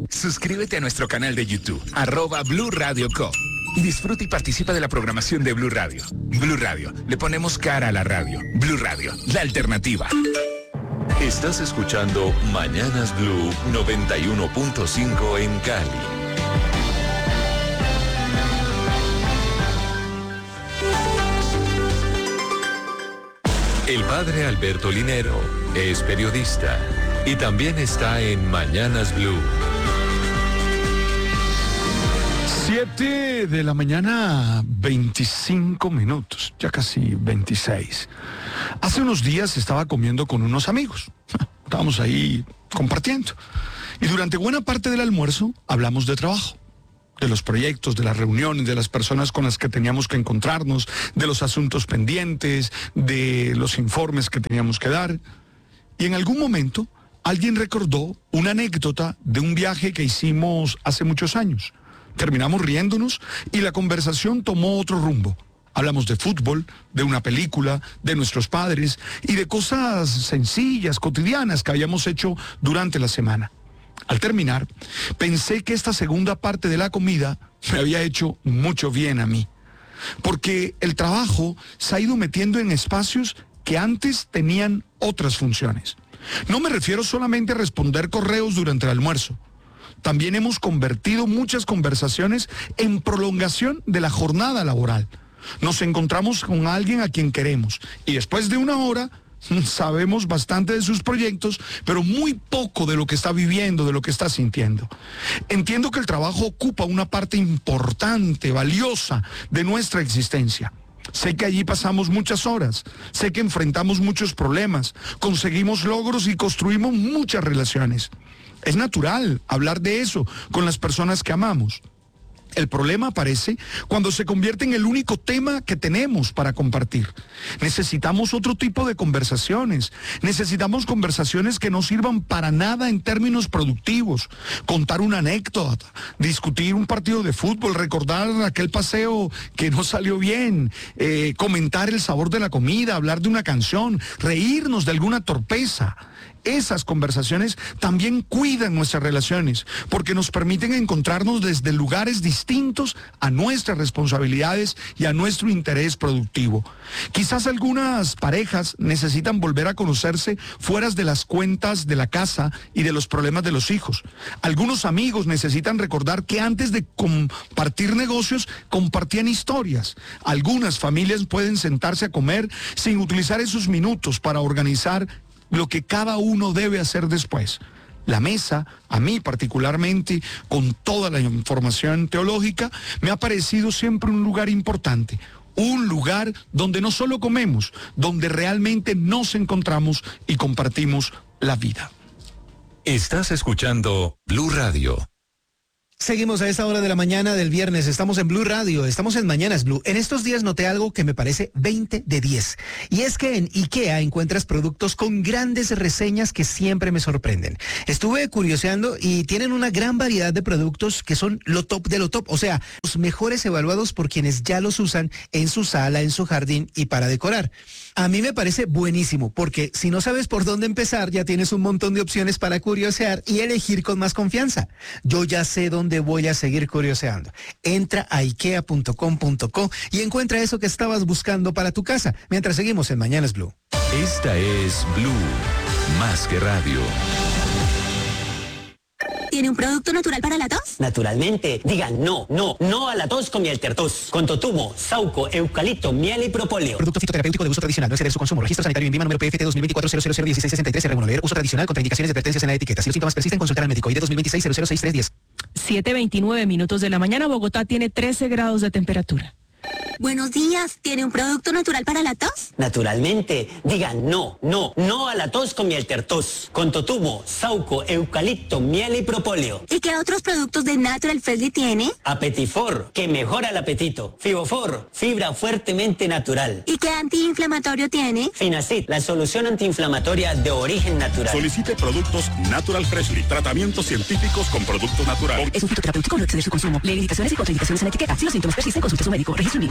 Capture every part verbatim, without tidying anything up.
Suscríbete a nuestro canal de YouTube, arroba Blue Radio Co. Y disfruta y participa de la programación de Blue Radio. Blue Radio, le ponemos cara a la radio. Blue Radio, la alternativa. Estás escuchando Mañanas Blue noventa y uno punto cinco en Cali. El padre Alberto Linero es periodista y también está en Mañanas Blue. Siete de la mañana, veinticinco minutos, ya casi veintiséis. Hace unos días estaba comiendo con unos amigos. Estábamos ahí compartiendo. Y durante buena parte del almuerzo hablamos de trabajo, de los proyectos, de las reuniones, de las personas con las que teníamos que encontrarnos, de los asuntos pendientes, de los informes que teníamos que dar. Y en algún momento alguien recordó una anécdota de un viaje que hicimos hace muchos años. Terminamos riéndonos y la conversación tomó otro rumbo. Hablamos de fútbol, de una película, de nuestros padres y de cosas sencillas, cotidianas que habíamos hecho durante la semana. Al terminar, pensé que esta segunda parte de la comida me había hecho mucho bien a mí. Porque el trabajo se ha ido metiendo en espacios que antes tenían otras funciones. No me refiero solamente a responder correos durante el almuerzo. También hemos convertido muchas conversaciones en prolongación de la jornada laboral. Nos encontramos con alguien a quien queremos y después de una hora sabemos bastante de sus proyectos, pero muy poco de lo que está viviendo, de lo que está sintiendo. Entiendo que el trabajo ocupa una parte importante, valiosa de nuestra existencia. Sé que allí pasamos muchas horas, sé que enfrentamos muchos problemas, conseguimos logros y construimos muchas relaciones. Es natural hablar de eso con las personas que amamos. El problema aparece cuando se convierte en el único tema que tenemos para compartir. Necesitamos otro tipo de conversaciones. Necesitamos conversaciones que no sirvan para nada en términos productivos. Contar una anécdota, discutir un partido de fútbol, recordar aquel paseo que no salió bien, eh, comentar el sabor de la comida, hablar de una canción, reírnos de alguna torpeza. Esas conversaciones también cuidan nuestras relaciones porque nos permiten encontrarnos desde lugares distintos a nuestras responsabilidades y a nuestro interés productivo. Quizás algunas parejas necesitan volver a conocerse fuera de las cuentas de la casa y de los problemas de los hijos. Algunos amigos necesitan recordar que antes de compartir negocios, compartían historias. Algunas familias pueden sentarse a comer sin utilizar esos minutos para organizar lo que cada uno debe hacer después. La mesa, a mí particularmente, con toda la información teológica, me ha parecido siempre un lugar importante, un lugar donde no solo comemos, donde realmente nos encontramos y compartimos la vida. Estás escuchando Blue Radio. Seguimos a esta hora de la mañana del viernes, estamos en Blue Radio, estamos en Mañanas Blue. En estos días noté algo que me parece veinte de diez, y es que en IKEA encuentras productos con grandes reseñas que siempre me sorprenden. Estuve curioseando y tienen una gran variedad de productos que son lo top de lo top, o sea, los mejores evaluados por quienes ya los usan en su sala, en su jardín y para decorar. A mí me parece buenísimo, porque si no sabes por dónde empezar, ya tienes un montón de opciones para curiosear y elegir con más confianza. Yo ya sé dónde voy a seguir curioseando. Entra a ikea punto com punto co y encuentra eso que estabas buscando para tu casa, mientras seguimos en Mañanas Blue. Esta es Blue, más que radio. ¿Tiene un producto natural para la tos? Naturalmente. Digan no, no, no a la tos con Mieltertos. Con totumo, sauco, eucalipto, miel y propóleo. Producto fitoterapéutico de uso tradicional. No exceder su consumo. Registro sanitario INVIMA número P F T dos mil veinticuatro cero cero cero dieciséis sesenta y tres. Remover. Uso tradicional. Contraindicaciones y advertencias en la etiqueta. Si los síntomas persisten, consultar al médico. I D dos mil veintiséis cero cero seis tres diez. siete veintinueve minutos de la mañana. Bogotá tiene trece grados de temperatura. Buenos días. ¿Tiene un producto natural para la tos? Naturalmente. Digan no, no, no a la tos con Mieltertos. Con totumo, sauco, eucalipto, miel y propóleo. ¿Y qué otros productos de Natural Freshly tiene? Apetifor, que mejora el apetito. Fibofor, fibra fuertemente natural. ¿Y qué antiinflamatorio tiene? Finacid, la solución antiinflamatoria de origen natural. Solicite productos Natural Freshly. Tratamientos científicos con productos naturales. Es un fitoterapéutico. No exceder su consumo. Lee indicaciones y contraindicaciones en la etiqueta. Si los síntomas persisten, consulte a su médico. Registro INVIMA.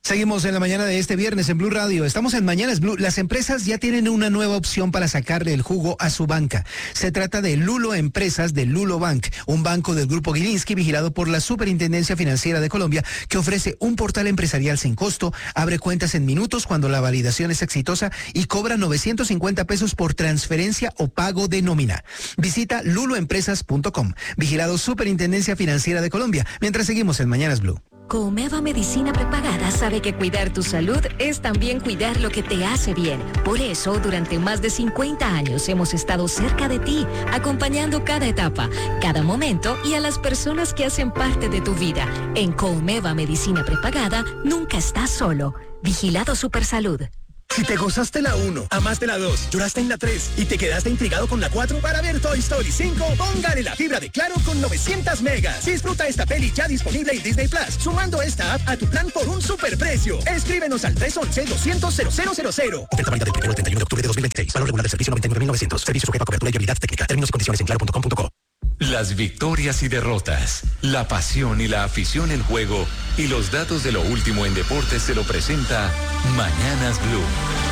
Seguimos en la mañana de este viernes en Blue Radio. Estamos en Mañanas Blue. Las empresas ya tienen una nueva opción para sacarle el jugo a su banca. Se trata de Lulo Empresas de Lulo Bank, un banco del Grupo Gilinski vigilado por la Superintendencia Financiera de Colombia que ofrece un portal empresarial sin costo, abre cuentas en minutos cuando la validación es exitosa y cobra novecientos cincuenta pesos por transferencia o pago de nómina. Visita lulo empresas punto com, vigilado Superintendencia Financiera de Colombia, mientras seguimos en Mañanas Blue. Comeva Medicina Prepagada sabe que cuidar tu salud es también cuidar lo que te hace bien. Por eso, durante más de cincuenta años hemos estado cerca de ti, acompañando cada etapa, cada momento y a las personas que hacen parte de tu vida. En Comeva Medicina Prepagada, nunca estás solo. Vigilado Supersalud. Si te gozaste la uno, amaste la dos, lloraste en la tres y te quedaste intrigado con la cuatro, para ver Toy Story cinco, póngale la fibra de Claro con novecientos megas. Disfruta esta peli ya disponible en Disney Plus, sumando esta app a tu plan por un superprecio. Escríbenos al tres once, doscientos, cero cero cero cero. Oferta válida del primero al treinta y uno de octubre de dos mil veintiséis. Valor regular del servicio noventa y nueve mil novecientos. Servicio sujeto a cobertura y habilidad técnica. Términos y condiciones en claro punto com punto co. Las victorias y derrotas, la pasión y la afición en juego y los datos de lo último en deportes se lo presenta Mañanas Blue.